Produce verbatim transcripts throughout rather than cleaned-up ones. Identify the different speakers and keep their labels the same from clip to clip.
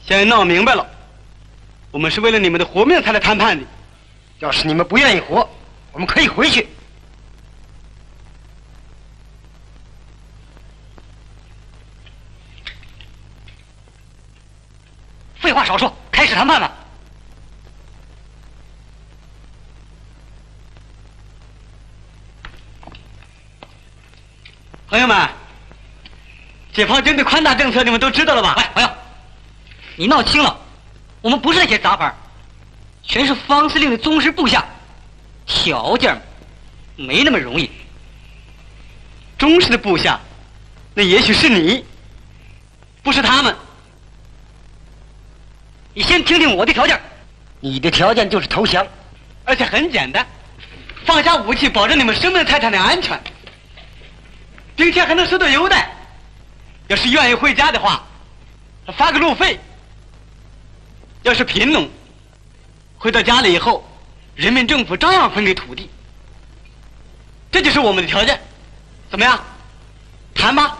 Speaker 1: 现在闹明白了，我们是为了你们的活命才来谈判的。
Speaker 2: 要是你们不愿意活，我们可以回去。
Speaker 3: 废话少说，开始谈判吧。
Speaker 1: 朋友们，解放军的宽大政策你们都知道了吧？
Speaker 3: 喂，朋友，你闹清了，我们不是那些杂牌，全是方司令的忠实部下，条件没那么容易。
Speaker 1: 忠实的部下，那也许是你，不是他们。
Speaker 3: 你先听听我的条件。
Speaker 2: 你的条件就是投降，
Speaker 1: 而且很简单，放下武器，保证你们生命财产的安全，并且还能受到优待。要是愿意回家的话，发个路费；要是贫农，回到家里以后，人民政府照样分给土地。这就是我们的条件，怎么样？谈吧，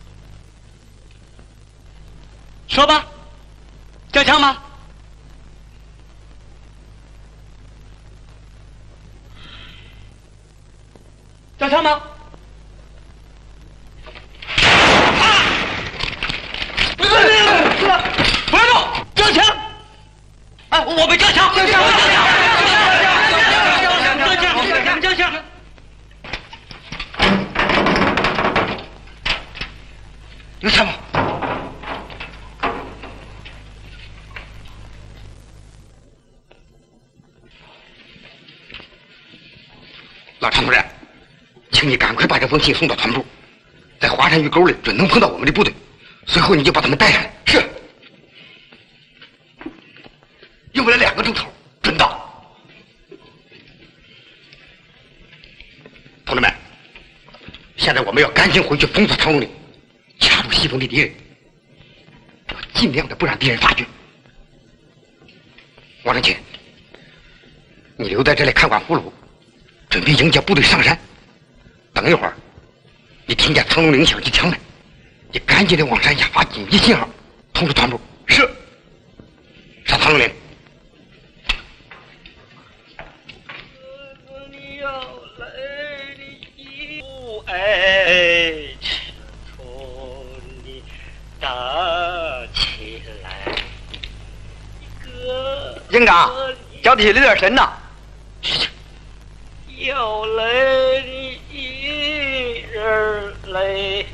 Speaker 1: 说吧，交枪吗？交枪吗？不要动！交枪！哎，我们交枪！交枪！交枪！交枪！
Speaker 2: 有枪吗？
Speaker 4: 老常同志，请你赶快把这封信送到团部，在华山峪沟里准能碰到我们的部队，随后你就把他们带上来。是。用不了两个钟头，准到。同志们，现在我们要赶紧回去封锁长龙岭，掐住西风的敌人，要尽量的不让敌人发觉。王长清，你留在这里看管俘虏，准备迎接部队上山。等一会儿，你听见长龙岭响起枪来，你赶紧的往山下发紧急信号，通知团部。是。上长龙岭。
Speaker 5: 你要来的哎，从你打起来，哥。
Speaker 1: 营长，交的是留点神呐。
Speaker 5: 要来的一人来。